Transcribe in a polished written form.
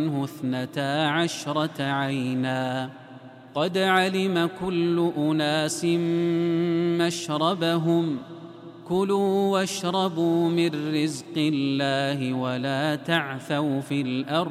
12 عينا قد علم كل أناس مشربهم كلوا واشربوا من رزق الله ولا تعثوا في الأرض